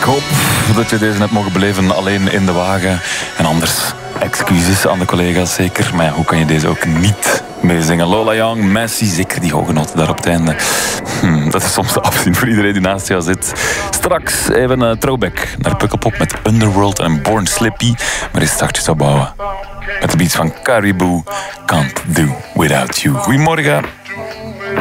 Ik hoop dat je deze hebt mogen beleven alleen in de wagen. En anders, excuses aan de collega's zeker. Maar ja, hoe kan je deze ook niet meezingen? Lola Young, Messi, zeker die hoge noten daar op het einde. Dat is soms de afzien voor iedereen die naast jou zit. Straks even een throwback naar Pukkelpop met Underworld en Born Slippy. Maar is startjes opbouwen met de beats van Caribou, Can't Do Without You. Goedemorgen.